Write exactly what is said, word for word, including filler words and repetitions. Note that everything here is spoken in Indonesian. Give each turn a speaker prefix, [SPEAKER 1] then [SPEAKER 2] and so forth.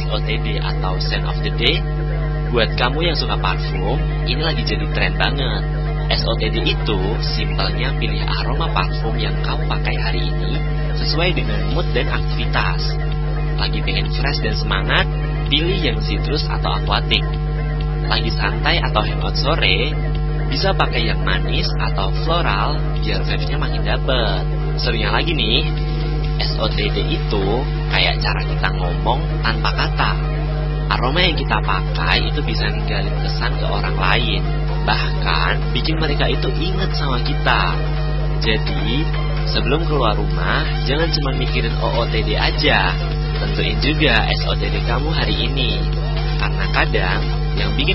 [SPEAKER 1] O T D atau Scent of the Day? Buat kamu yang suka parfum, ini lagi jadi tren banget. S O T D itu simpelnya pilih aroma parfum yang kamu pakai hari ini sesuai dengan mood dan aktivitas. Lagi pengen fresh dan semangat, pilih yang citrus atau aquatic. Lagi santai atau hangout sore, bisa pakai yang manis atau floral biar vibes-nya makin dapet. Serunya lagi nih, S O T D itu kayak cara kita ngomong tanpa kata. Aroma yang kita pakai itu bisa ninggalin kesan ke orang lain, bahkan bikin mereka itu inget sama kita. Jadi, sebelum keluar rumah, jangan cuma mikirin O O T D aja. Tentuin juga S O T D kamu hari ini. Karena kadang, yang bikin